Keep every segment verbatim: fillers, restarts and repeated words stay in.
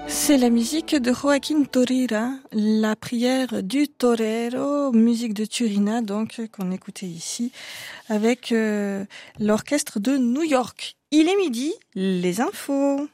C'est la musique de Joaquín Torira, la prière du torero, musique de Turina, donc qu'on écoutait ici avec euh, l'orchestre de New York. Il est midi, les infos.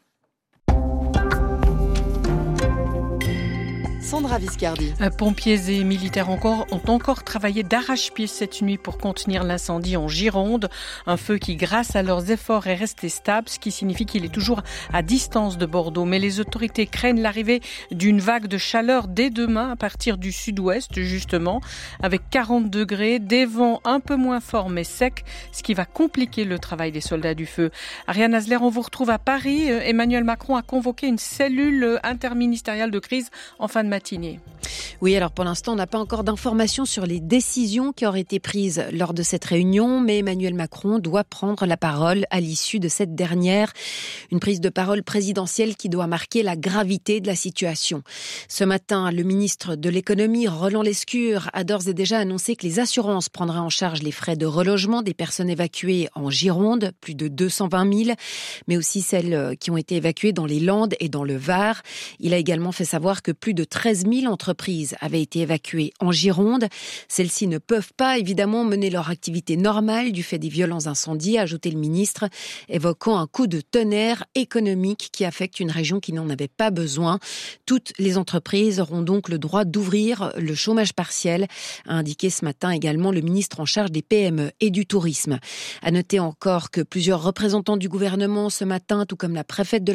Sandra Viscardi. Pompiers et militaires encore ont encore travaillé d'arrache-pied cette nuit pour contenir l'incendie en Gironde. Un feu qui, grâce à leurs efforts, est resté stable, ce qui signifie qu'il est toujours à distance de Bordeaux. Mais les autorités craignent l'arrivée d'une vague de chaleur dès demain à partir du sud-ouest, justement, avec quarante degrés, des vents un peu moins forts mais secs, ce qui va compliquer le travail des soldats du feu. Ariane Azler, on vous retrouve à Paris. Emmanuel Macron a convoqué une cellule interministérielle de crise en fin de matinée. Oui, alors pour l'instant, on n'a pas encore d'informations sur les décisions qui auraient été prises lors de cette réunion, mais Emmanuel Macron doit prendre la parole à l'issue de cette dernière. Une prise de parole présidentielle qui doit marquer la gravité de la situation. Ce matin, le ministre de l'économie, Roland Lescure, a d'ores et déjà annoncé que les assurances prendraient en charge les frais de relogement des personnes évacuées en Gironde, plus de deux cent vingt mille, mais aussi celles qui ont été évacuées dans les Landes et dans le Var. Il a également fait savoir que plus de treize mille entreprises avaient été évacuées en Gironde. Celles-ci ne peuvent pas, évidemment, mener leur activité normale du fait des violents incendies, a ajouté le ministre, évoquant un coup de tonnerre économique qui affecte une région qui n'en avait pas besoin. Toutes les entreprises auront donc le droit d'ouvrir le chômage partiel, a indiqué ce matin également le ministre en charge des P M E et du tourisme. À noter encore que plusieurs représentants du gouvernement ce matin, tout comme la préfète de